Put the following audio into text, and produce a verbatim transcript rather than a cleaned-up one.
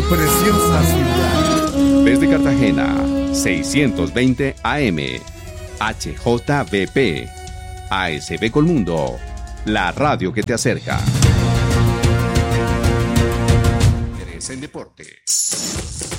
preciosa ciudad. Desde Cartagena, seiscientos veinte A M, H J B P, A S B Colmundo, la radio que te acerca. Interés en deportes.